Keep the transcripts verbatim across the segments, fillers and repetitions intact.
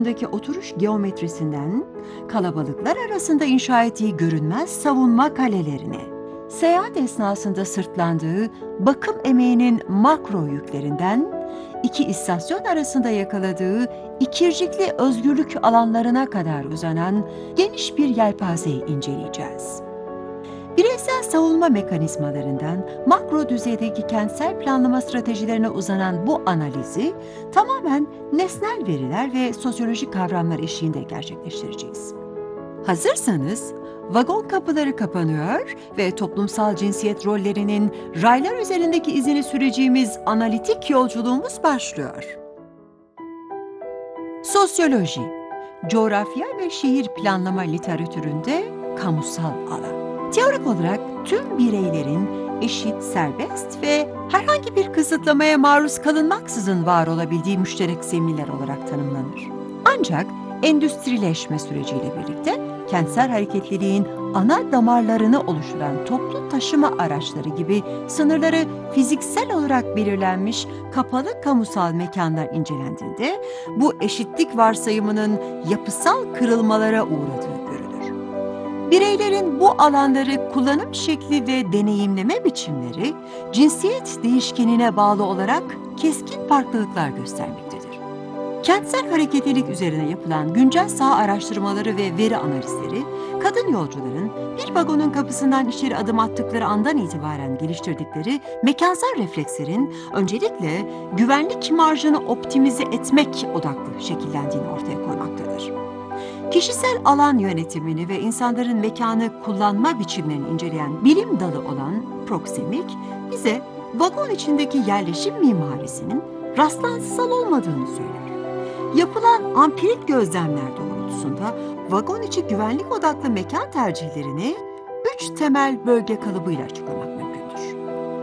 daki oturuş geometrisinden kalabalıklar arasında inşa ettiği görünmez savunma kalelerine, seyahat esnasında sırtlandığı bakım emeğinin makro yüklerinden iki istasyon arasında yakaladığı ikircikli özgürlük alanlarına kadar uzanan geniş bir yelpazeyi inceleyeceğiz. Bireysel savunma mekanizmalarından makro düzeydeki kentsel planlama stratejilerine uzanan bu analizi tamamen nesnel veriler ve sosyolojik kavramlar eşliğinde gerçekleştireceğiz. Hazırsanız vagon kapıları kapanıyor ve toplumsal cinsiyet rollerinin raylar üzerindeki izini süreceğimiz analitik yolculuğumuz başlıyor. Sosyoloji, coğrafya ve şehir planlama literatüründe kamusal alan. Teorik olarak tüm bireylerin eşit, serbest ve herhangi bir kısıtlamaya maruz kalınmaksızın var olabildiği müşterek zeminler olarak tanımlanır. Ancak endüstrileşme süreciyle birlikte kentsel hareketliliğin ana damarlarını oluşturan toplu taşıma araçları gibi sınırları fiziksel olarak belirlenmiş kapalı kamusal mekanlar incelendiğinde bu eşitlik varsayımının yapısal kırılmalara uğradığı görülür. Bireylerin bu alanları kullanım şekli ve deneyimleme biçimleri cinsiyet değişkenine bağlı olarak keskin farklılıklar göstermektedir. Kentsel hareketlilik üzerine yapılan güncel saha araştırmaları ve veri analizleri, kadın yolcuların bir vagonun kapısından içeri adım attıkları andan itibaren geliştirdikleri mekansal reflekslerin öncelikle güvenlik marjını optimize etmek odaklı şekillendiğini ortaya koymaktadır. Kişisel alan yönetimini ve insanların mekanı kullanma biçimlerini inceleyen bilim dalı olan proksemik, bize vagon içindeki yerleşim mimarisinin rastlantısal olmadığını söyler. Yapılan ampirik gözlemler doğrultusunda vagon içi güvenlik odaklı mekan tercihlerini üç temel bölge kalıbıyla açıklamak mümkündür.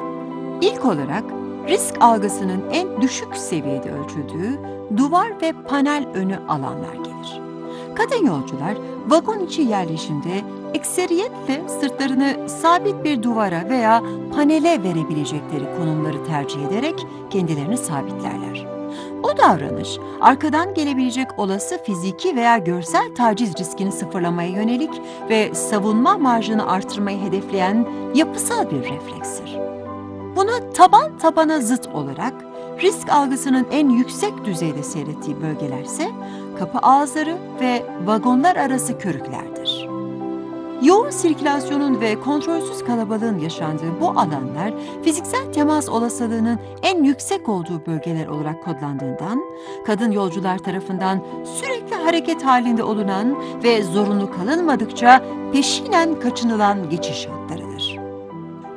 İlk olarak risk algısının en düşük seviyede ölçüldüğü duvar ve panel önü alanlar gelir. Kadın yolcular vagon içi yerleşimde ekseriyetle sırtlarını sabit bir duvara veya panele verebilecekleri konumları tercih ederek kendilerini sabitlerler. Bu davranış, arkadan gelebilecek olası fiziki veya görsel taciz riskini sıfırlamaya yönelik ve savunma marjını artırmayı hedefleyen yapısal bir reflekstir. Buna taban tabana zıt olarak risk algısının en yüksek düzeyde seyrettiği bölgelerse kapı ağızları ve vagonlar arası körüklerdir. Yoğun sirkülasyonun ve kontrolsüz kalabalığın yaşandığı bu alanlar fiziksel temas olasılığının en yüksek olduğu bölgeler olarak kodlandığından kadın yolcular tarafından sürekli hareket halinde olunan ve zorunlu kalınmadıkça peşinen kaçınılan geçiş hattı.